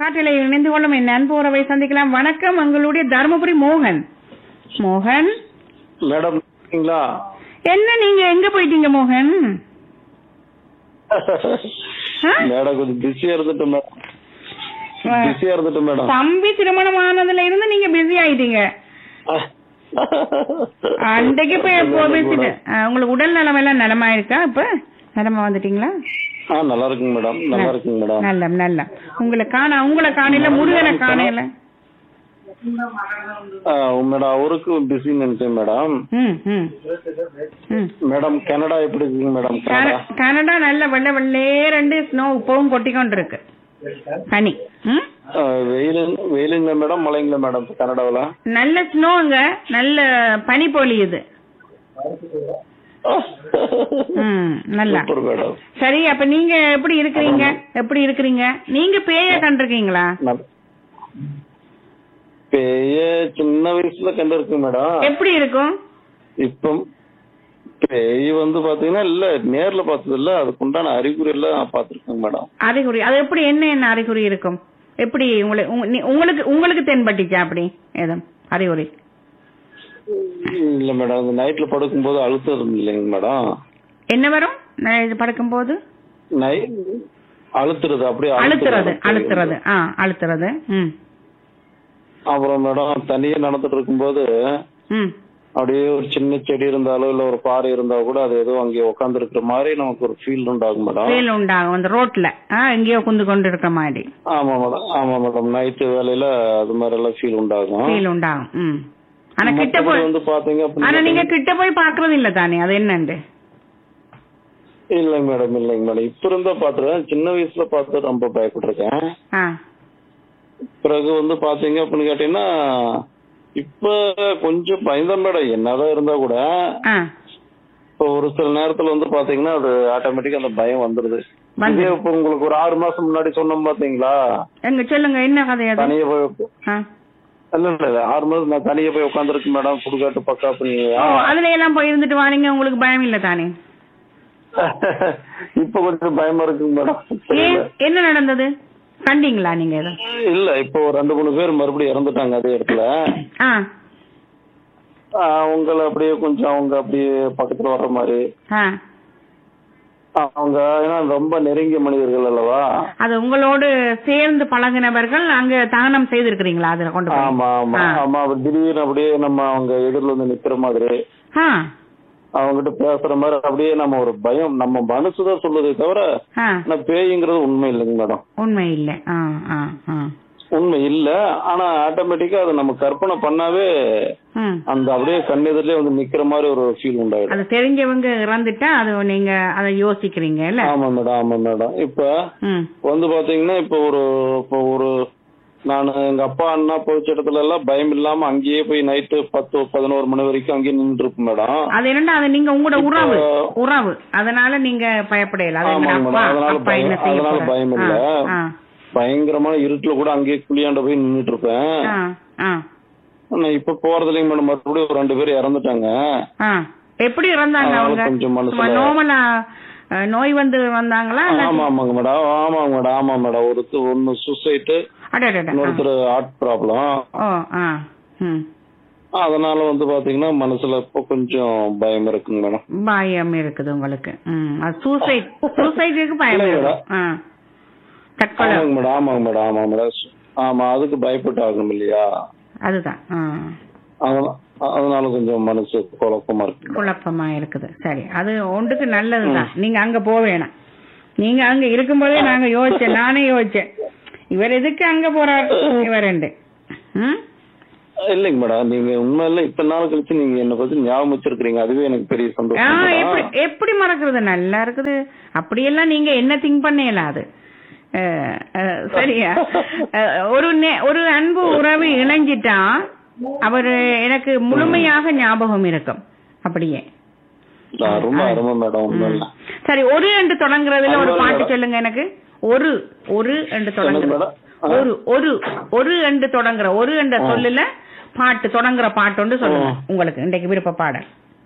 காற்றில இணைந்து கொள்ளும் என் அன்பு உறவை சந்திக்கலாம். வணக்கம், எங்களுடைய தர்மபுரி மோகன். மோகன் மேடம் இருக்கீங்களா? என்ன நீங்க எங்க போயிட்டீங்க மோகன்? மேடம் கொஞ்சம் பிஸியா இருந்துட்டோம் மேடம். பிஸியா இருந்துட்டோம் மேடம். தம்பி திருமணம் ஆனதுல இருந்து நீங்க பிஸி ஆயிட்டீங்க. அன்றைக்கு உங்களுக்கு உடல் நலம் எல்லாம் நலமா இருக்கா? இப்ப நலமா வந்துட்டீங்களா? நல்லா இருக்குங்க மேடம். நல்லா இருக்குங்க மேடம். நல்ல நல்ல உங்களை காணையில முருகனை காணையில மேடம் அவருக்கு பிஸி நினைச்சேன் மேடம். மேடம் கனடா எப்படி இருக்குங்க மேடம்? கனடா நல்ல வெள்ளை வெள்ளேரண்டு ஸ்னோ இப்பவும் கொட்டிக்கொண்டு இருக்கு. பனி வெயிலுங்களா மேடம் மழைங்களா மேடம் கனடாவில? நல்ல ஸ்னோங்க, நல்ல பனி பொழியுது. நல்லா சரி. அப்ப நீங்க எப்படி இருக்கிறீங்க? நீங்க பேய கண்டிருக்கீங்களா? பேய சின்ன வயசுல கண்டிருக்கு மேடம். எப்படி இருக்கும்? இப்ப பேய் வந்து பாத்தீங்கன்னா இல்ல நேர்ல பார்த்தது இல்ல, அதுக்கு உண்டான அறிகுறி எல்லாம் பாத்துருக்கேன் மேடம். அறிகுறி அது எப்படி என்ன அறிகுறி இருக்கும்? எப்படி உங்களுக்கு தென்பட்டுச்சா அப்படி ஏதும் அறிகுறி? இல்ல மேடம், நைட்ல படுக்கும் போது அழுத்தம் இல்லைங்க மேடம். என்ன வரும் படுக்கும் போது? அழுத்துறது அப்படியே அழுத்துறது. அப்புறம் மேடம் தனியா நடந்துட்டு இருக்கும்போது அப்படியே ஒரு சின்ன செடி இருந்தாலோ இல்ல ஒரு பாறை இருந்தா கூட அது ஏதோ அங்கே உட்கார்ந்து இருக்கிற மாதிரி நமக்கு ஒரு ஃபீல் உண்டாகும் மேடம். ஃபீல் உண்டாகும் அந்த ரோட்ல எங்கேயோ குந்து கொண்டு இருக்க மாதிரி. ஆமா மேடம் நைட்டு வேலையில அது மாதிரி எல்லாம் ஃபீல் உண்டாகும். ஆனா கிட்ட போய் வந்து பாத்தீங்க, ஆனா நீங்க கிட்ட போய் பாக்குறது இல்ல தானே அது என்னன்னு? இல்லைங்க மேடம் இப்ப இருந்தா பாத்துருக்கேன். சின்ன வயசுல பார்த்து ரொம்ப பயப்பட்டிருக்கேன். பிறகு வந்து பாத்தீங்க அப்படின்னு கேட்டீங்கன்னா இப்ப கொஞ்சம் பயந்தான் மேடம். என்னதான் இருந்தா கூட இப்ப ஒரு சில நேரத்துல வந்து பாத்தீங்கன்னா அது ஆட்டோமேட்டிக்கா அந்த பயம் வந்துருது. இப்ப உங்களுக்கு ஒரு 6 மாசம் முன்னாடி சொன்னோம் பாத்தீங்களா? எங்க சொல்லுங்க என்ன கதை? தனியா போய் இல்ல 6 மாசம் நான் தனியா போய் உட்காந்துருக்கு மேடம் சுடுகாட்டு பக்கா. அதுல எல்லாம் போய் இருந்துட்டு வாரீங்க, உங்களுக்கு பயம் இல்ல தானே? இப்ப கொஞ்சம் பயமா இருக்குங்க மேடம். என்ன நடந்தது கண்டீங்களா நீங்க? இல்ல இப்போ 2-3 பேர் மறுபடியும் இறந்துட்டாங்க அதே இடத்துல. அவங்கள அப்படியே கொஞ்சம் அவங்க அப்படியே பக்கத்துல வர்ற மாதிரி அவங்க ஏன்னா ரொம்ப நெருங்கிய மனிதர்கள் அல்லவா. அது உங்களோடு சேர்ந்து பழகினவர்கள் அங்க தானம் செய்திருக்கிறீங்களா? அதுல கொண்டு ஆமா திடீர்னு அப்படியே நம்ம அவங்க எதிரில வந்து நிக்கிற மாதிரி அவங்ககிட்ட பேசுற மாதிரி அப்படியே நம்ம ஒரு பயம் நம்ம மனசுதான் சொல்லுதே தவிர பேய்ங்கிறது உண்மை இல்லைங்க மேடம். உண்மை இல்ல. ஆனா ஆட்டோமேட்டிக்கா அதை நம்ம கற்பனை பண்ணாவே அந்த அப்படியே கண்ணெதிரிலே வந்து நிக்கிற மாதிரி ஒரு ஃபீல் உண்டாயிடும். அது தெரிஞ்சவங்க இறந்துட்டா அது நீங்க அதை யோசிக்கிறீங்க. ஆமா மேடம் இப்ப வந்து பாத்தீங்கன்னா இப்ப ஒரு நான் எங்க அப்பா அண்ணா போயிச்ச இடத்துல எல்லாம் பயம் இல்லாம அங்கேயே போய் நைட்டு 10-11 மணி வரைக்கும் அங்கேயே நின்று இருக்கும் மேடம். அது என்னன்னா அது நீங்க உங்களோட உறவு அதனால நீங்க பயப்படையில. அதனால பயம் இல்ல. பயங்கரமான இருட்டுல கூட அங்கேயே குளியாண்ட போய் நின்றுட்டு இருப்பேன். இப்ப போறது இல்லைங்க மேடம். மறுபடியும் ஒரு 2 பேர் இறந்துட்டாங்க. எப்படி இறந்தாங்க அவங்க? கொஞ்சம் மனசுல நோய் வந்து வந்தாங்களா? ஆமாங்க மேடம் ஒன்னு சூசைட், இன்னொருத்தர் ஹார்ட் ப்ராப்ளம். அதனால வந்து பாத்தீங்கன்னா மனசுல இப்ப கொஞ்சம் பயம் இருக்குங்க மேடம். பயம் இருக்குது உங்களுக்கு? சூசைடுக்கு பயம் ஆமாங்க மேடம். ஆமா அதுக்கு பயப்பட்டு ஆகணும் இல்லையா? அதுதான். அதனால கொஞ்சம் மனசு குழப்பமா இருக்குது. சரி, அது ஒன்றுக்கு நல்லதுதான். நீங்க அங்க போவேணாம். நீங்க அங்க இருக்கும்போதே நானே யோசிச்சேன் இவர் எதுக்கு அங்க போறாரு இவர். இல்லைங்க மேடம் நீங்க உண்மையில இத்தனை நாள் கழிச்சு நீங்க என்ன பத்தி ஞாபகம் வச்சிருக்கீங்க, அதுவே எனக்கு பெரிய சந்தோஷம். எப்படி மறக்கிறது? நல்லா இருக்குது. அப்படியெல்லாம் நீங்க என்ன திங்க் பண்ணல அது சரியா? ஒரு அன்பு உறவு இணைஞ்சிட்டா அவரு எனக்கு முழுமையாக ஞாபகம் இருக்கும். அப்படியே சரி. ஒரு என்று தொடங்குறதுல ஒரு பாட்டு சொல்லுங்க எனக்கு. ஒரு என்று தொடங்குற ஒரு என்று தொடங்குற ஒரு என்ற சொல்லுல பாட்டு தொடங்குற பாட்டு ஒன்று சொல்லுங்க உங்களுக்கு இன்றைக்கு விருப்ப பாடல்.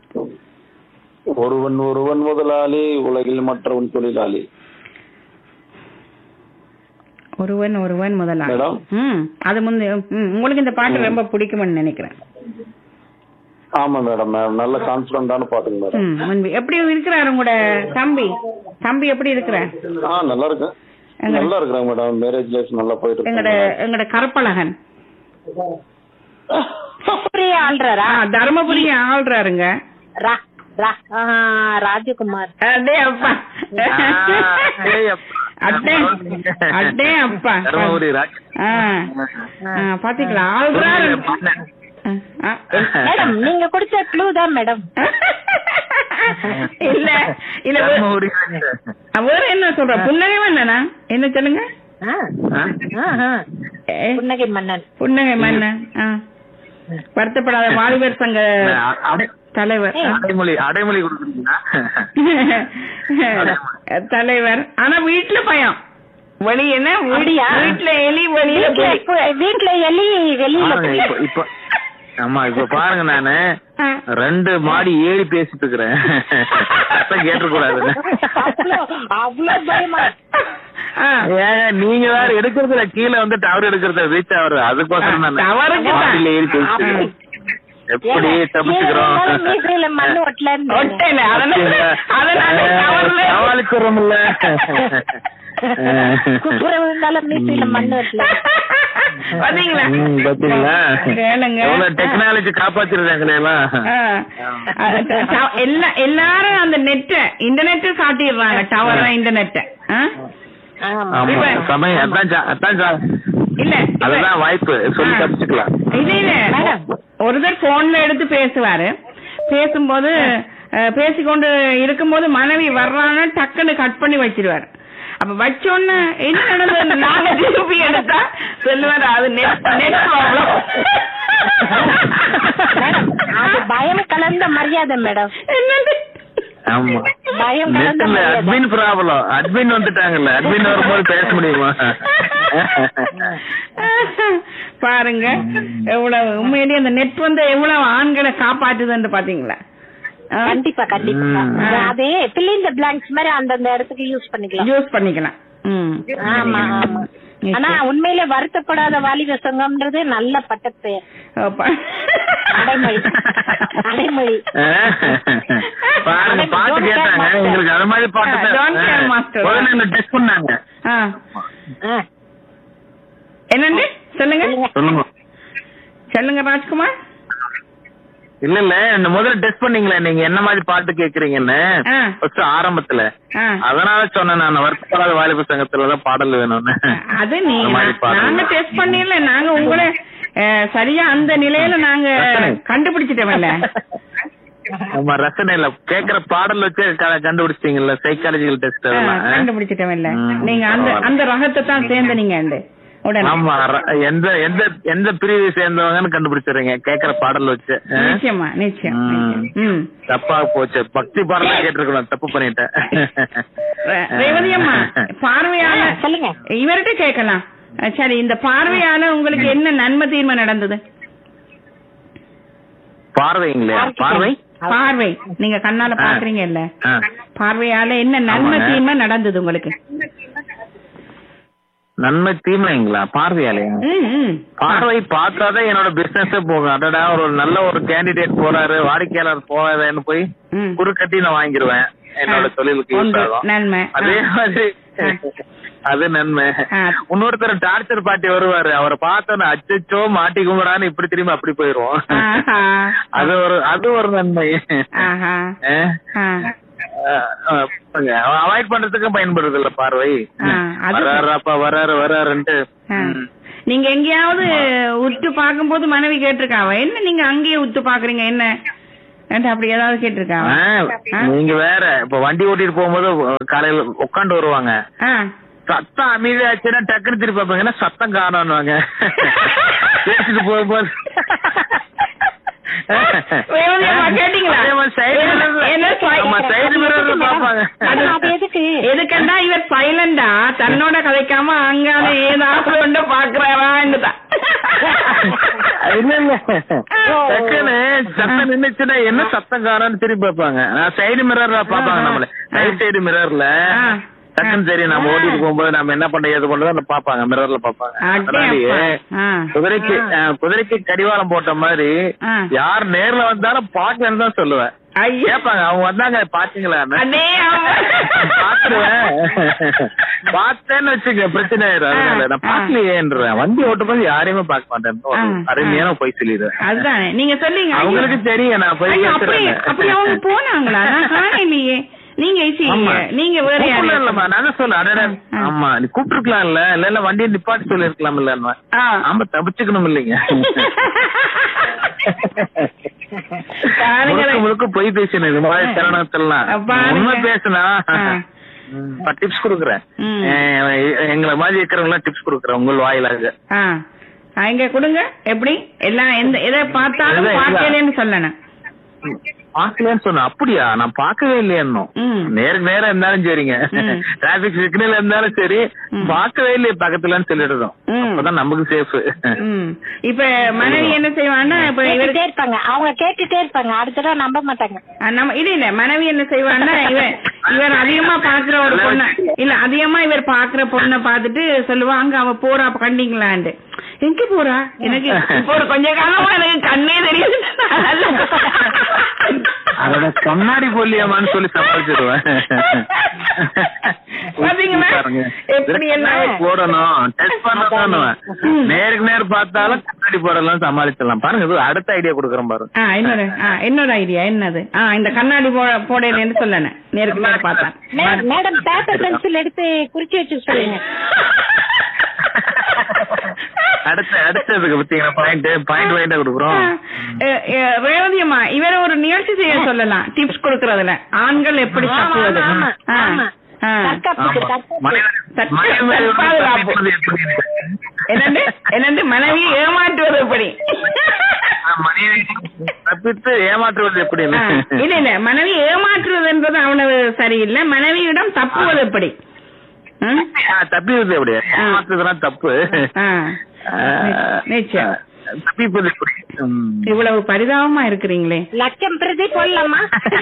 ஒருவன் முதலாளி உலகில் மற்றவன் தொழிலாளி. ஒருவன் முதலாளி. அது முந்தைய உங்களுக்கு இந்த பாட்டு ரொம்ப பிடிக்கும்னு நினைக்கிறேன். ஆமா மேடம், நல்ல கான்பிடண்டான பாட்டுங்க மேடம். எப்படி இருக்கிறாரு உங்களோட தம்பி எப்படி இருக்கிறார்? நல்லா இருக்கு, நல்லா இருக்கிறாங்க மேடம். மேரேஜ் லைஃப் நல்லா போயிட்டு இருக்கு. எங்கட கருப்பழகன் தர்மபுரி ஆள்றாருங்க, ராஜகுமார். அடே அப்பா, அடே அப்பா, பாத்தீங்களா ஆள்றாரு. மேடம் நீங்க குடிச்ச க்ளூ தான் மேடம். இல்ல இல்ல வேற என்ன சொல்ற, புன்னகை மன்னனா என்ன சொல்லுங்க? புன்னகை மன்னன். புன்னகை மன்னன், வருத்தப்படாத வாலிபர் சங்க தலைவர். அடைமொழி தலைவர். ஆனா வீட்டுல பயம், வழி என்ன வீட்டுல எலி, வீட்டுல எலி வெளியில. இப்ப ஆமா இப்ப பாருங்க, நானு 2 மாடி ஏறி பேசிட்டு இருக்கிறேன், கேட்டு கூடாது. அவ்வளவு பயமா? நீங்க வேற எடுக்கிறதுல கீழே வந்து டவர் எடுக்கிறத ரீச் ஆகுறது, அதுக்கோசரம் நான் ஏறி பேசிட்டு எப்படி தப்பிச்சுக்கிறோம். சமாளிக்கிறோம்ல. டெக்னாலஜி காப்பாத்திருக்காங்களே எல்லாரும். அந்த நெட் இன்டர்நெட் காட்டிடுறாங்க, டவர் இன்டர்நெட். இல்ல அதுதான் வாய்ப்பு, சொல்லி தப்பிச்சுக்கலாம். இல்ல ஒருத்தர் போன்ல எடுத்து பேசுவாரு, பேசும்போது பேசிக்கொண்டு இருக்கும்போது மனைவி வர்றான்னு டக்குன்னு கட் பண்ணி வச்சிருவாரு. அப்ப வச்சோன்னு என்ன நடந்தது, நாங்க திருப்பி எடுத்தா சொல்லுவாரு அது நெட் ப்ராப்ளம். பயம் கலந்த மரியாதை மேடம். ஆமா, அட்மின் ப்ராப்ளம். அட்மின் வந்துட்டாங்கல்ல, அட்மின் வரும்போது பேச முடியுமா? பாருங்க எவ்வளவு உண்மையிலேயே அந்த நெட் வந்து எவ்வளவு ஆண்களை காப்பாற்றுதுன்னு பாத்தீங்களா? கண்டிப்பா கண்டிப்பா. அதே fill in the blanks மாதிரி அந்தந்த இடத்துக்கு யூஸ் பண்ணிக்கலாம். ஆமா ஆமா. ஆனா உண்மையில வருத்தப்படாத வாலிப சங்கம்ன்றது நல்ல பட்டப்பெயர், அடைமொழி. பாட்டு கேட்டாங்க உங்களுக்கு, அது மாதிரி பாட்டு டெஸ்ட் பண்ணாங்க. என்னன்னு சொல்லுங்க ராஜ்குமார். இல்ல இந்த முதல்ல டெஸ்ட் பண்ணீங்களே நீங்க என்ன மாதிரி பாட்டு கேக்குறீங்கன்னு ஆரம்பத்துல, அதனால சொன்னேன் நான் வருத்தப்படாத வாலிப சங்கத்துலதான் பாடல் வேணும்னு. அது நாங்க டெஸ்ட் பண்ணல, நாங்க உங்களை சரியா அந்த நிலையில நாங்க கண்டுபிடிச்சிட்டோம்ல. ஆமா, ரசனையில கேக்குற பாடல் வச்சு கண்டுபிடிச்சிட்டீங்கல்ல, சைக்காலஜிக்கல் டெஸ்ட் கண்டுபிடிச்சிட்டோம்ல. நீங்க அந்த ரகத்தை தான் சேர்ந்தீங்க. ஆமா, எந்த பிரிவு சேர்ந்தவங்கன்னு கண்டுபிடிச்சிடுறீங்க கேக்குற பாடல் வச்சு. நிச்சயமா நிச்சயம். தப்பா போச்சு, பக்தி பாடல் கேட்டிருக்கணும், தப்பு பண்ணிட்டேன். ரேவதி அம்மா, பார்வையால சொல்லுங்க, இவர்கிட்ட கேட்கலாம். சரி, இந்த பார்வையால உங்களுக்கு என்ன நன்மை தீர்மை நடந்தது? பார்வைங்களா? பார்வை நீங்க கண்ணால பாக்குறீங்க இல்ல, பார்வையால என்ன நன்மை தீர்மை நடந்தது உங்களுக்கு? நன்மை தீமைங்களா? பார்வையாலையா? பார்வை பார்த்தாதான் என்னோட பிசினஸ் போகும். அதோட ஒரு நல்ல ஒரு கேண்டிடேட் போறாரு, வாடிக்கையாளர் போறாருன்னு போய் குறுக்கட்டி நான் வாங்கிடுவேன், என்னோட தொழிலுக்கு யூஸ் ஆகும். அதே மாதிரி அது நன்மை. இன்னொருத்தர் டார்ச்சர் பாட்டி வருவாரு, அவரை பார்த்தோன்னு அச்சோ மாட்டி கும்பிடான்னு இப்படி திரும்பி அப்படி போயிருவோம். அது ஒரு நன்மை. அவாய்ட் பண்றதுக்கும் பயன்படுறது இல்ல பார்வை. வராருன்ட்டு நீங்க எங்கேயாவது உத்து பாக்கும் போது மனைவி கேட்டிருக்காவ, என்ன நீங்க அங்கேயே உத்து பாக்குறீங்க என்ன அப்படி ஏதாவது கேட்டிருக்காவ? நீங்க வேற இப்ப வண்டி ஓட்டிட்டு போகும்போது காலையில உட்காந்து வருவாங்க, சத்தம் அமைதியாச்சுன்னா டக்குன்னு திருப்பி பார்ப்பாங்க, சத்தம் காணோன்னுவாங்க. பேசிட்டு போகும்போது எதுக்கண்டா இவர் சைலண்டா தன்னோட கதைக்காம அங்கான ஏதாவது ஒன்று பாக்குறாரான்னுதான். டக்குன்னு சத்தம் நின்னுச்சுன்னா என்ன சத்தம் காணோன்னு திருப்பி பார்ப்பாங்க. சைடு மிரர்ல பாப்பாங்க, நம்மள ரைட் சைடு மிரர்ல டக்குன்னு தெரியும். நம்ம ஓட்டிட்டு போகும்போது நம்ம என்ன பண்றோம் ஏது பண்றோம் பாப்பாங்க, மிரர்ல பாப்பாங்க. அதனாலயே குதிரைக்கு கடிவாளம் போட்ட மாதிரி யார் நேர்ல வந்தாலும் பாக்கலன்னு தான் சொல்லுவேன். கேப்பாங்க அவங்க வந்தாங்க பாத்தீங்களான்னு. பாத்துருவேன், பார்த்தேன்னு வச்சுக்க பிரச்சனை ஆயிரும். அதனால நான் பாக்கலையேன்றேன். வண்டி ஓட்டும் போது யாரையுமே பாக்க மாட்டேன். அருமையான போய் சொல்லிடுவேன். அதுதான் நீங்க சொல்லிங்க. அவங்களுக்கு தெரியும் நான் போய் போனாங்களா? இல்லையே, நீங்க நீங்க வேற இல்லம்மா நான் சொல்ல. ஆமா நீ கூப்பிட்டுருக்கலாம்ல, இல்ல வண்டியை நிப்பாட்டி சொல்லி இருக்கலாம் இல்ல. ஆமா தப்பிச்சுக்கணும் இல்லைங்க. முழுக்க போய் பேசணும் இது மாதிரி தருணத்தெல்லாம். உண்மை பேசினா டிப்ஸ் குடுக்குறேன். எங்களை மாதிரி இருக்கிறவங்க டிப்ஸ் குடுக்குறேன் உங்கள் வாயிலாக. இங்க கொடுங்க. எப்படி எல்லாம் எதை பார்த்தாலும் பார்க்கலன்னு சொல்லணும். பாக்கலன்னு சொன்ன அப்படியா? நான் பாக்கவே இல்லையா? நேருக்கு நேரம் இருந்தாலும் சரிங்க, டிராபிக் சிக்னல் இருந்தாலும் சரி, பாக்கவே இல்லையே பக்கத்துலன்னு சொல்லிடுறோம். அப்பதான் நமக்கு சேஃப். இப்ப மனைவி என்ன செய்வான்னா, இப்ப இவர்கிட்ட இருப்பாங்க, அவங்க கேட்டுட்டே இருப்பாங்க, அடுத்த தடவை நம்ப மாட்டாங்க. இல்ல மனைவி என்ன செய்வான்னா, இவர் அதிகமா பாக்குற ஒரு பொண்ணு இல்ல, அதிகமா இவர் பாக்குற பொண்ணை பாத்துட்டு சொல்லுவாங்க, அவ போறா கண்டிங்களாண்டு. எங்க போறா? எனக்கு இப்போ ஒரு கொஞ்ச காலமா எனக்கு கண்ணே தெரியுது. அதோட கண்ணாடி போலியாமான்னு சொல்லி சமாளிச்சிருவேன். போடணும் டெஸ்ட் பண்ண நேருக்கு நேர் பார்த்தாலும் கண்ணாடி போடலாம் சமாளிச்சிடலாம். பாருங்க அடுத்த ஐடியா கொடுக்குறேன் பாருங்க. இன்னொரு ஐடியா என்னது? இந்த கண்ணாடி போடலன்னு சொல்லணும். நேருக்கு நேர் பார்த்தா மேடம் பேப்பர் பென்சில் எடுத்து குறிச்சு வச்சு சொல்லுங்க. அடுத்ததுக்கு பாத்தீங்கன்னா பாயிண்ட் கொடுக்குறோம். ரேவதியம்மா இவர ஒரு நிகழ்ச்சி செய்ய சொல்லலாம், டிப்ஸ் கொடுக்கறதுல. ஆண்கள் எப்படி தப்புவது, என்னண்டு மனைவியை ஏமாற்றுவது எப்படி, தப்பித்து ஏமாற்றுவது எப்படி? இல்ல மனைவி ஏமாற்றுவது என்பது அவனது சரியில்லை, மனைவியிடம் தப்புவது எப்படி? தப்பிவது எப்படி? ஏமாற்றுறதுதான் தப்பு. இவ்வளவு பரிதாபமா இருக்கிறீங்களே. லட்சம் பிரதி போடலாமா?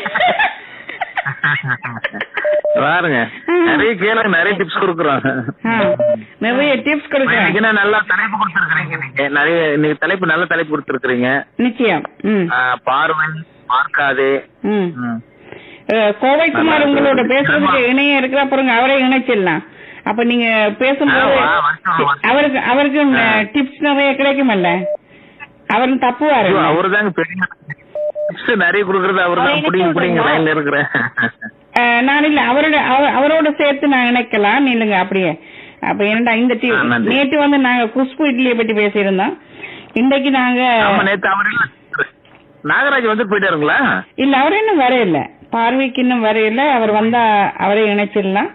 பாருங்க நிறைய கேளுங்க, நிறைய டிப்ஸ் கொடுக்குறோம். நிறைய டிப்ஸ் கொடுக்குறீங்க, நல்லா தலைப்பு கொடுத்துருக்கீங்க. நீங்க நிறைய இன்னைக்கு தலைப்பு நல்ல தலைப்பு கொடுத்துருக்கீங்க. நிச்சயம். பார்வை பார்க்காதே. கோவைக்குமார் உங்களோட பேசுறதுக்கு இணைய இருக்கிற பாருங்க, அவரை இணைச்சிடலாம். அப்ப நீங்க பேசும்போது அவருக்கு டிப்ஸ் நிறைய கிடைக்குமல்ல, அவரும் தப்புவாரு. அவருதாங்க பெரிய நிறைய கொடுக்கறது. அவருதான் புடிங்க இருக்கிறேன் நான். இல்ல அவரோட சேர்த்து நான் இணைக்கலாம் இல்லைங்க அப்படியே. அப்ப என்னடா இந்த நேற்று வந்து நாங்க குஷ்பு இட்லியை பத்தி பேசியிருந்தோம். இன்னைக்கு நாங்க நாகராஜ் வந்து போயிட்டாருங்களா? இல்ல அவர் இன்னும் வரையில, பார்வைக்கு இன்னும் வரையில. அவர் வந்தா அவரை இணைச்சிடலாம்.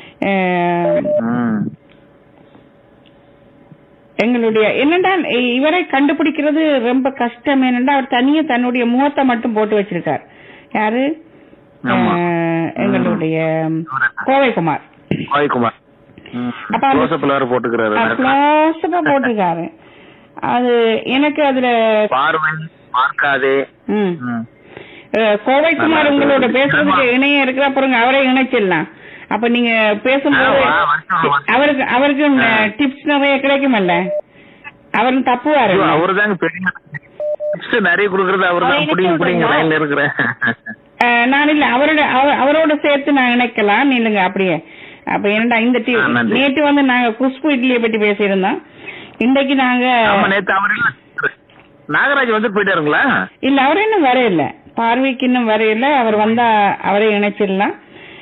எங்களுடைய என்னடா இவரை கண்டுபிடிக்கிறது ரொம்ப கஷ்டம். என்னடா அவர் தனியா தன்னுடைய முகத்தை மட்டும் போட்டு வச்சிருக்கார். யாரு? எங்களுடைய கோவைக்குமார். போட்டிருக்காரு. அது எனக்கு அதுல பார்க்காதே. கோவைக்குமார் உங்களோட பேசுறதுக்கு இணைய இருக்கிற பாருங்க, அவரை இணைச்சிடலாம். அப்ப நீங்க பேசும்போது அவருக்கு டிப்ஸ் நிறைய கிடைக்குமல்ல, அவரும் தப்புவாரு. அவருதாங்க பெரிய டிப்ஸ் நிறைய கொடுக்கறது. அவருதான் புடிங்க இருக்கிறேன் நான். இல்ல அவரோட சேர்த்து நான் இணைக்கலாம் இல்லைங்க அப்படியே. அப்ப என்னடா இந்த நேற்று வந்து நாங்க குஷ்பு இட்லியை பத்தி பேசியிருந்தோம். இன்னைக்கு நாங்க நாகராஜ் வந்து போயிட்டாருங்களா? இல்ல அவர் இன்னும் வரையில, பார்வைக்கு இன்னும் வரையில. அவர் வந்தா அவரை இணைச்சிடலாம்.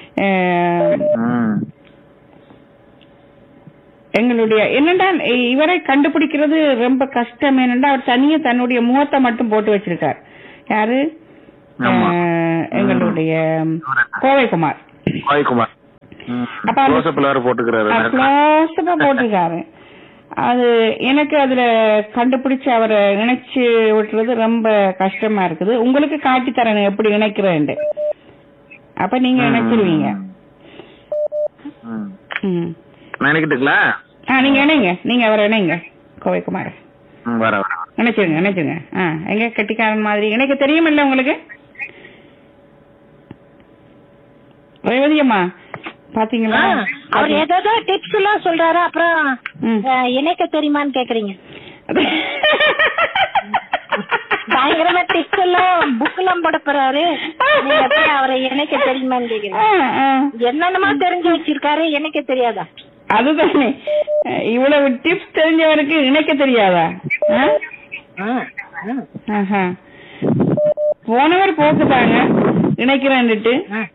எங்களுடைய என்னடா இவரை கண்டுபிடிக்கிறது ரொம்ப கஷ்டம். என்னடா அவர் தனியா தன்னுடைய முகத்தை மட்டும் போட்டு வச்சிருக்கார். யாரு? எங்களுடைய கோவைக்குமார். போட்டிருக்காரு. அது எனக்கு அதுல கண்டுபிடிச்சு அவரை இணைச்சு விட்டுறது ரொம்ப கஷ்டமா இருக்குது. உங்களுக்கு காட்டி தரேன் எப்படி இணைக்கிறேன். அப்ப நீங்க இணைச்சிருவீங்க. நீங்க இணைங்க, நீங்க அவரை இணைங்க. கோவைக்குமார் இணைச்சிருங்க. எங்க கட்டிக்காரன் மாதிரி இணைக்க தெரியுமில்ல உங்களுக்கு? ரேவதியம்மா பாத்தீங்களா? அவர் ஏதாவது டிப்ஸ் எல்லாம் சொல்றாரு, அப்புறம் இணைக்க தெரியுமான்னு கேக்குறீங்க. பயங்கரமா டிப்ஸ் எல்லாம் புக் எல்லாம் போட போறாரு, அவரை இணைக்க தெரியுமான்னு கேக்குறீங்க. என்னென்னமா தெரிஞ்சு வச்சிருக்காரு, இணைக்க தெரியாதா? அதுதானே, இவ்வளவு டிப்ஸ் தெரிஞ்சவருக்கு இணைக்க தெரியாதா? போனவர் போக்குதாங்க இணைக்கிறேன்னுட்டு.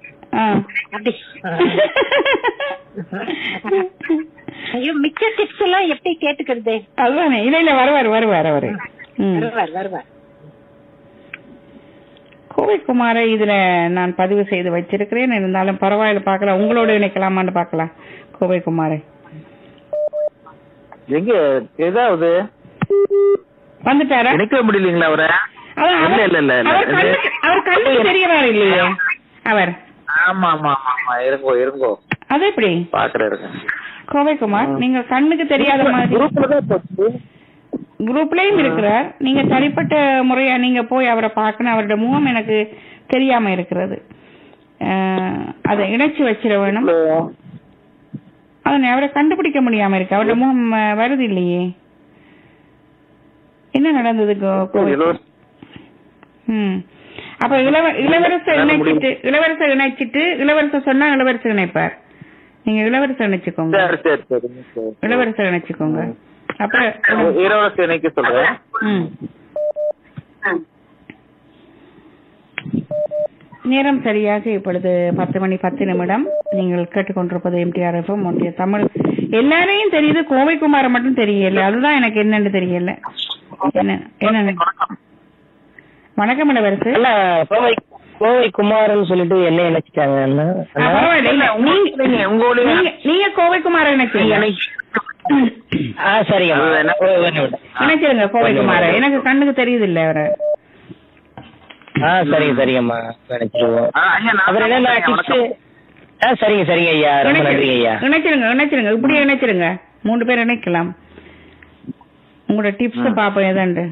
ஐயோ, மிச்ச டிப்ஸ் எல்லாம் எப்படி கேட்டுக்கிறது? அதுதானே. இல்ல வருவார் அவரு. கோவைக்குமாரை இதுல நான் பதிவு செய்து வச்சிருக்கிறேன். இருந்தாலும் பரவாயில்ல, பாக்கலாம், உங்களோட இணைக்கலாமான்னு பாக்கலாம். கோவைக்குமாரை எங்க ஏதாவது வந்துட்டாரா? இணைக்க முடியலீங்களா அவரை? அவர் கண்ணுக்கு தெரியறாரு இல்லையே அவர். ஆமா ஆமா ஆமா, இருங்கோ அது எப்படி பாக்குறாரு கோவைக்குமார்? நீங்க கண்ணுக்கு தெரியாத மாதிரி குரூப்லயும் இருக்கிறார். நீங்க தனிப்பட்ட முறையா நீங்க போய் அவரை பார்க்கணும். அவருடைய முகம் எனக்கு தெரியாம இருக்கிறது. அதை இணைச்சு வச்சிட வேணும். அவரை கண்டுபிடிக்க முடியாம இருக்கு. அவருடைய முகம் வருது இல்லையே. என்ன நடந்தது? அப்ப இளவரசர் இணைச்சிட்டு இளவரசர் சொன்னா இளவரசர் இணைப்பார். நீங்க இளவரசர் இணைச்சுக்கோங்க. இளவரசர் இணைச்சுக்கோங்க. அப்புறம் இளவரசர் இணைக்க சொல்றேன். நேரம் சரியாக இப்பொழுது 10:10. நீங்கள் கேட்டுக்கொண்டிருப்பது எம்டிஆர் எஃப்எம் ஒன்றிய தமிழ். எல்லாரையும் தெரியுது, கோவைக்குமார மட்டும் தெரியல. அதுதான் எனக்கு என்னன்னு தெரியல. என்ன? வணக்கம் இளவரசு. கோவை குமாரன் சொல்லிட்டு என்ன நினைச்சிட்டாங்க? நீங்க கோவைக்குமார நினைச்சீங்க? சரிங்க, நினைச்சிருங்க கோவைக்குமார. எனக்கு கண்ணுக்கு தெரியுது இல்ல அவரை. சரிங்கம்மா, நினைச்சிருவோம். அவர் என்ன டிப்ஸ்? சரிங்க ஐயா, ரொம்ப நன்றி ஐயா. இணைச்சிருங்க இப்படியே இணைச்சிருங்க. 3 பேர் இணைக்கலாம். உங்களோட டிப்ஸ் பாப்போம் ஏதாண்டு.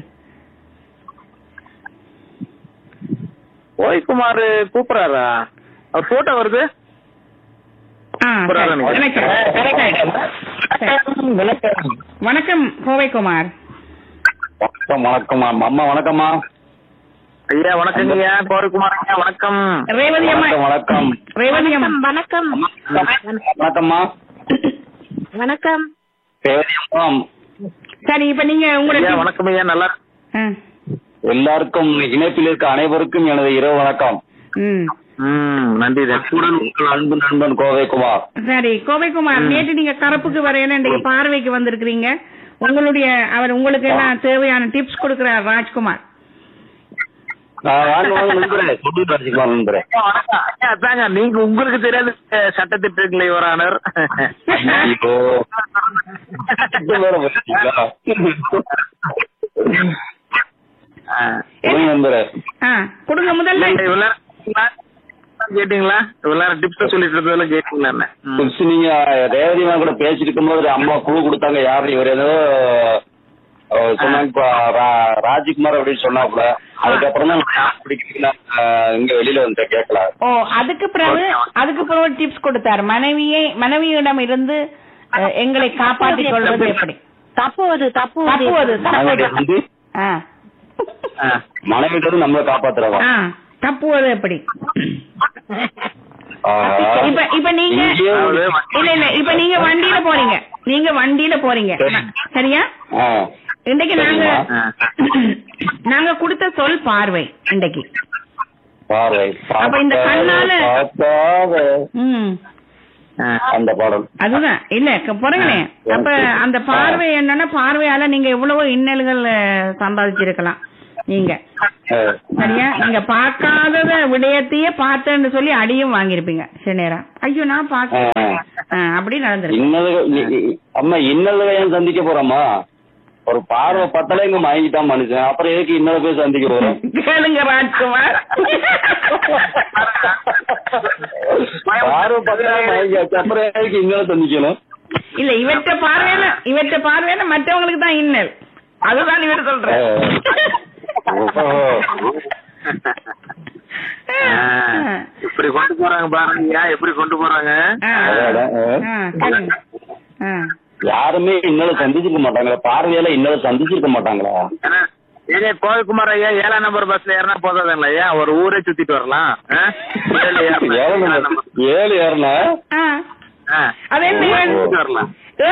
கோவைக்குமார் கூப்பிடுறாரா? அவர் போட்டோ வருது. வணக்கம் கோவைக்குமார். வணக்கம் அம்மா. வணக்கம்மா ஐயா. வணக்கங்க ஐயா. கோவைக்குமார் ஐயா வணக்கம். ரேவதி அம்மா வணக்கம். ரேவதி அம்மா வணக்கம். வணக்கம்மா. வணக்கம் ரேவதி அம்மா. சரி, இப்ப நீங்க உங்களோட வணக்கம் ஐயா. நல்லா எல்லாருக்கும் இணைப்பில் இருக்க அனைவருக்கும் எனது இரவு வணக்கம். நன்றி. அன்பு நண்பன் கோவைக்குமார். சரி கோவைக்குமார், நேற்று நீங்க கரப்புக்கு வரையில இன்றைக்கு பார்வைக்கு வந்திருக்கிறீங்க. உங்களுடைய அவர் உங்களுக்கு எல்லாம் தேவையான டிப்ஸ் கொடுக்கிறார் ராஜ்குமார். நீங்க உங்களுக்கு தெரியாது சட்டத்திட்டங்களை வரானர். கொடுங்க முதல்ல. கேட்டீங்களா? டிப்ஸ் சொல்லிட்டு இருந்ததுல கேட்டீங்களா? நீங்க ரேவதிமா கூட பேசிட்டு இருக்கும்போது அம்மா குழு கொடுத்தாங்க. யாரு இவர் ஏதோ சொன்னாங்க, ராஜ்குமார் அப்படின்னு சொன்னாப்புல. அதுக்கப்புறம் தான் இங்க வெளியில வந்து கேட்கல. ஓ, அதுக்கு பிறகு டிப்ஸ் கொடுத்தாரு. மனைவியிடம் இருந்து எங்களை காப்பாற்றிக் கொள்வது எப்படி? மனைவியிடம் நம்மளை காப்பாத்துறவா? தப்புவது எப்படி? இப்ப நீங்க இல்ல இப்ப நீங்க வண்டியில போறீங்க சரியா? இன்றைக்கு நாங்க கொடுத்த சொல் பார்வை. இன்றைக்கு அப்ப இந்த கண்ணால அந்த பாடல் அதுதான் இல்ல போறீங்களே. அப்ப அந்த பார்வை என்னன்னா, பார்வையால நீங்க எவ்வளவோ இன்னல்கள் சம்பாதிச்சிருக்கலாம். நீங்க சரியா? நீங்க பார்க்காத விடயத்தையே பார்த்தேன்னு சொல்லி அடியும் வாங்கிருப்பீங்க சில நேரம். ஐயோ நான் பாக்க அப்படி நடந்திருக்கு. அம்மா இன்னல்களை ஏன் சந்திக்க போறோமா? ஒரு பார்வை பத்தல இங்க வாங்கிட்டான் மனுஷன். அப்புறம் எதுக்கு இன்னொரு போய் சந்திக்க போறோம்? கேளுங்க ராஜ்குமார். பார்வை பத்தல வாங்கியாச்சு, அப்புறம் எதுக்கு இன்னொரு சந்திக்கணும்? இல்ல இவற்ற பார்வையில மற்றவங்களுக்கு தான் இன்னல். அதுதான் இவர் சொல்றேன். எப்படி கொண்டு போறாங்க பாருங்க, எப்படி கொண்டு போறாங்க. யாருமே இன்னொரு சந்திச்சிருக்க மாட்டாங்களா? பார்வையில இன்னொரு சந்திச்சிருக்க மாட்டாங்களா? ஏங்க கோவில்குமார் ஐயா 7ஆம் நம்பர் பஸ்ல ஏறினா போதாதுங்களா ஐயா? ஒரு ஊரே சுத்திட்டு வரலாம். 7 ஏறனா வரலாம்.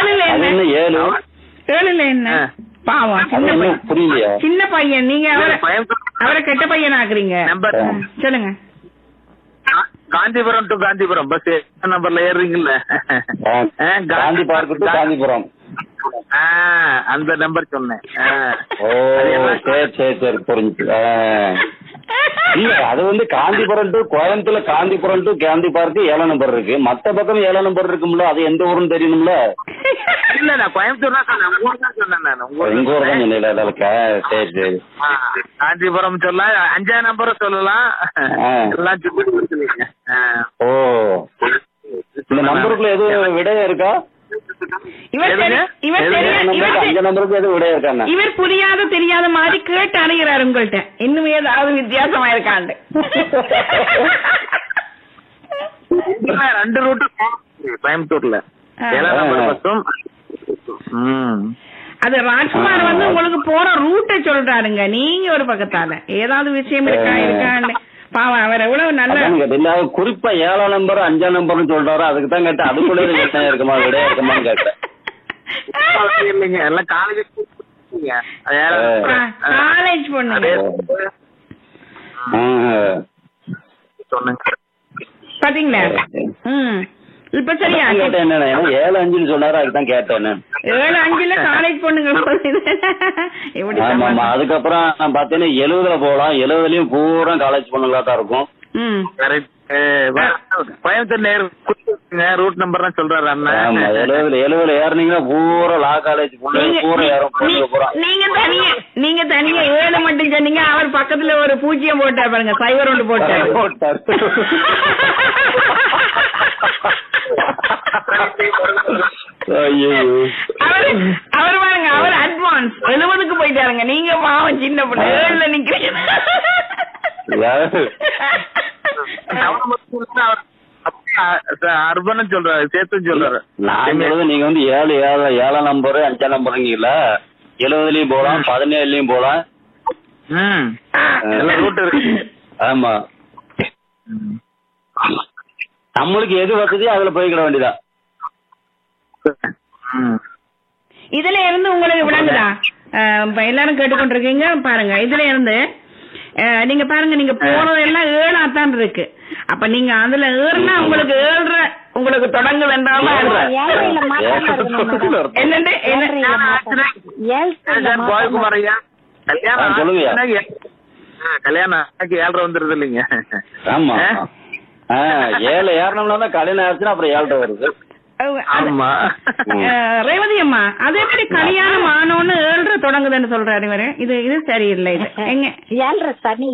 7 என்ன பாவம் புரியலையா? சின்ன பையன் நீங்க அவரை கெட்ட பையன் ஆக்குறீங்க. சொல்லுங்க. காந்திபுரம் டு காந்திபுரம் பஸ் நம்பர்ல ஏறுறீங்கல்ல, காந்தி பார்க் டு காந்திபுரம், அந்த நம்பர் சொன்னேன். ஓ சரி சரி புரிஞ்சு. இல்ல அது வந்து காந்திபுரம் டு கோயம்புத்தூர்ல Gandhipuram to Gandhi park 7 number இருக்கு. மத்த பக்கம் 7 நம்பர் இருக்கும்ல, அது எந்த ஊருன்னு தெரியணும்ல. இல்ல நான் கோயம்புத்தூர் தான் சொன்னேன். உங்க ஊர் தான் சொன்னேன் நான். உங்க ஊர் தான் சொன்னேன். சரி சரி. காந்திபுரம் சொல்லலாம், 5ஆம் நம்பரும் சொல்லலாம். எல்லாம் சுத்தி. ஓ இந்த நம்பருக்குள்ள எதுவும் விடையா இருக்கா? இவர் புரியாத தெரியாத மாதிரி கேட்டு அணுகிறாரு உங்கள்கிட்ட. இன்னும் ஏதாவது வித்தியாசமா இருக்காண்டு. 2 ரூட் கோயம்புத்தூர்ல. அது ராஜ்குமார் வந்து உங்களுக்கு போற ரூட்டை சொல்றாருங்க. நீங்க ஒரு பக்கத்தால ஏதாவது விஷயம் இருக்கான்னு பாவம் அவர் எவ்வளவு நல்ல குறிப்பா 7ஆம் நம்பர் 5ஆம் நம்பர்னு சொல்றாரு. அதுக்கு தான் கேட்டேன், அதுக்குள்ளே இருக்குமா விடையா இருக்குமான்னு கேட்டேன். இல்லைங்க எல்லாம் காலேஜ் பொண்ணு பாத்தீங்களா? இப்ப சரியா? 7-5 சொன்னாரு, அதுதான் கேட்டேன். 7-5 காலேஜ் பொண்ணுங்க. அதுக்கப்புறம் நான் பாத்தீங்கன்னா 70 போகலாம். 70லயும் பூரா காலேஜ் பொண்ணுங்களா தான் இருக்கும். கோயம்புத்தூர் நேர் ரூட் நம்பர் தான் சொல்றாரு அண்ணன். 70 ஏறினீங்கன்னா பூரா லா காலேஜ் பொண்ணு பூரா ஏறும். நீங்க தனியா 7 மட்டும் சொன்னீங்க. அவர் பக்கத்துல ஒரு பூஜ்ஜியம் போட்டார் பாருங்க, 0 போட்டார். அவர் பாருங்க, அவர் அட்வான்ஸ் 70க்கு போயிட்டாருங்க. நீங்க பாவம் சின்ன பொண்ணு 7ல நிக்கிறீங்க. அர்பன் சொல்றாரு, சேர்த்து சொல்றாரு. நீங்க வந்து 7ஆம் நம்பர் 5ஆம் நம்பருங்கல்ல, 70லயும் போலாம், 17லயும் போலாம். ரூட் இருக்கு. ஆமா, நம்மளுக்கு எது வசதியோ அதுல போய்க்கிட வேண்டியதா. இதுல இருந்து உங்களுக்கு விளங்குதா? எல்லாரும் கேட்டுக்கொண்டிருக்கீங்க பாருங்க. இதுல இருந்து நீங்க பாருங்க, நீங்க போனதெல்லாம் 7ஆத்தான் இருக்கு. அப்ப நீங்க அதுல ஏறுனா உங்களுக்கு 7 உங்களுக்கு தொடங்குது என்றாலும் என்னண்டு கோயகுமார் ஐயா கல்யாணம் 7 வந்துருது இல்லைங்க. ஆமா 7 ஏறணும்னா கல்யாணம் ஆச்சுன்னா அப்புறம் 7 வருது. ரேவதி அம்மா, அது எப்படி கல்யாணம் ஆனோன்னு 7 தொடங்குதுன்னு சொல்றாரு இவரு. இது சரியில்லை. இது எங்க 7 சனி.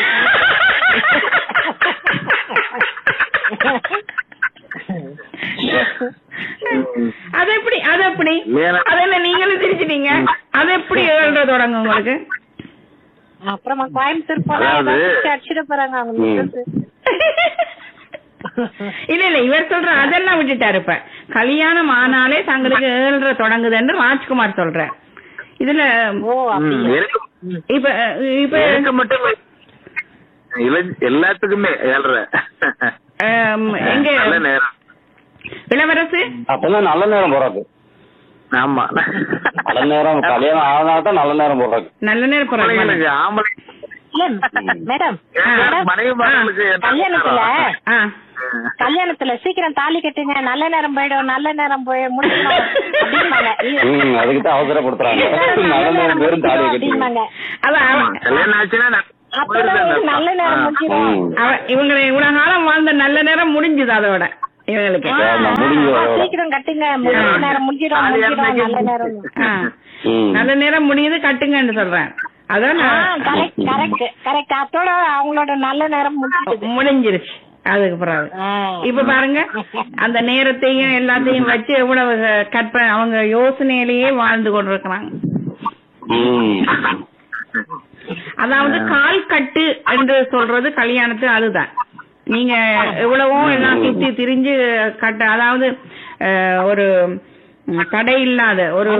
அது எப்படி அதெல்லாம் நீங்களும் சிரிச்சிட்டீங்க. அது எப்படி 7 தொடங்கும் உங்களுக்கு? அப்புறமா கோயம்புத்தூர் போனா அடிச்சுட போறாங்க அவங்க. இல்ல இவர் சொல்ற அதெல்லாம் விட்டுட்டாரு. இப்ப கல்யாணம் ஆனாலே தங்களுக்கு 7 தொடங்குதுன்னு ராஜ்குமார் சொல்ற. இதுல இப்ப இப்ப மட்டும் எல்லாத்துக்குமே 7 எங்க இளவரசு அப்பதான் நல்ல நேரம் போறாது. ஆமா, நல்ல நேரம் கல்யாணம் ஆனாதான் நல்ல நேரம் போடுறாங்க. நல்ல நேரம் போறாங்க. ஆம்பளை மேடம் கல்யாணத்துல சீக்கிரம் தாலி கட்டுங்க, நல்ல நேரம் போயிடும், நல்ல நேரம் போய் முடிக்கணும். அதுக்குதான் அவசரப்படுத்துறாங்க. நல்ல நேரம் பேரும் தாலி கட்டுங்க. நல்ல நேரம் முடிஞ்சிடும். இவங்க இவ்வளவு காலம் வாழ்ந்த நல்ல நேரம் முடிஞ்சுது. அதோட இவங்களுக்கு சீக்கிரம் கட்டுங்க, நேரம் முடிஞ்சிடும். நல்ல நேரம் முடியுது, கட்டுங்கன்னு சொல்றேன். அதான் கரெக்ட். அதோட அவங்களோட நல்ல நேரம் முடிஞ்சிருச்சு. அதுக்கு பிறகு இப்ப பாருங்க, அந்த நேரத்தையும் எல்லாத்தையும் வச்சு எவ்வளவு கற்பனை அவங்க யோசனையிலேயே வாழ்ந்து கொண்டிருக்கிறாங்க. அதாவது கால் கட்டு என்று சொல்றது கல்யாணத்து அதுதான். நீங்க எவ்வளவோ எல்லாம் சுத்தி திரிஞ்சு அதாவது ஒரு தடை இல்லாத ஒரு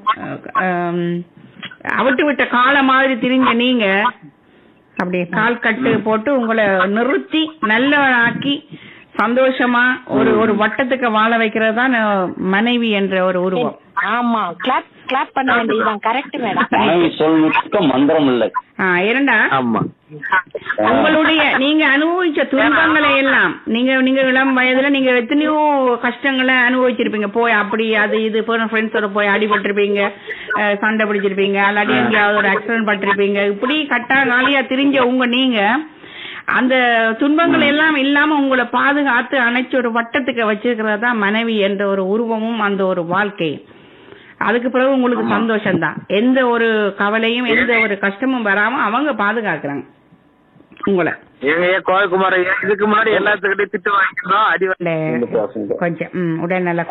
அவிட்டு விட்ட கால மாதிரி திரிஞ்ச நீங்க அப்படியே கால் கட்டு போட்டு உங்களை நிறுத்தி நல்ல ஆக்கி சந்தோஷமா ஒரு வட்டத்துக்கு வாழ வைக்கிறது தான் மனைவி என்ற ஒரு உருவம். ஆமா, கிளாப் கிளாப் பண்ண வேண்டியதுதான். Correct madam. மனைவி சொல்மிக்க மந்திரம் இல்லை. இரண்டா உங்களுடைய நீங்க அனுபவிச்ச துன்பங்களை எல்லாம் நீங்க இளம் வயதுல நீங்க எத்தனையோ கஷ்டங்களை அனுபவிச்சிருப்பீங்க. போய் அப்படி அது இது ஃப்ரெண்ட்ஸோட போய் அடிபட்டிருப்பீங்க, சண்டை பிடிச்சிருப்பீங்க, அல்லாட்டி எங்கேயாவது ஒரு ஆக்சிடென்ட் பட்டிருப்பீங்க. இப்படி கட்டா காலியா திரிஞ்ச நீங்க அந்த துன்பங்கள் எல்லாம் இல்லாம உங்களை பாதுகாத்து அணைச்சு ஒரு வட்டத்துக்கு வச்சிருக்கிறதா மனைவி என்ற ஒரு உருவமும் அந்த ஒரு வாழ்க்கை. அதுக்கு பிறகு உங்களுக்கு சந்தோஷம்தான். எந்த ஒரு கவலையும் எந்த ஒரு கஷ்டமும் வராம அவங்க பாதுகாக்கிறாங்க உங்களை. கோயகுமார் இதுக்கு முன்னாடி எல்லாத்துக்கிட்டையும் திட்டு வாங்கிக்கிறோம், அடி கொஞ்சம் உடல் நல்ல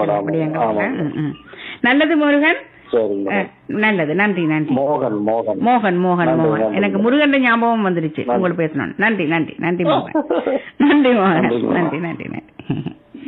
நல்லது முருகன். நல்லது, நன்றி நன்றி. மோகன் மோகன் மோகன் மோகன் எனக்கு முருகன் ஞாபகம் வந்துருச்சு உங்களுக்கு பேசணும். நன்றி நன்றி நன்றி மோகன். நன்றி மோகன். நன்றி நன்றி நன்றி.